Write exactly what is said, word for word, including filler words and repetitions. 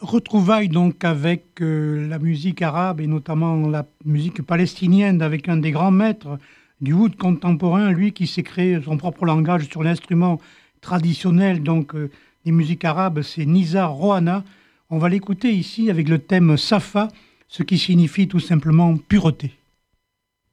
Retrouvailles donc avec euh, la musique arabe et notamment la musique palestinienne avec un des grands maîtres du oud contemporain, lui qui s'est créé son propre langage sur l'instrument traditionnel donc euh, des musiques arabes, c'est Nizar Rohana. On va l'écouter ici avec le thème Safa, ce qui signifie tout simplement pureté.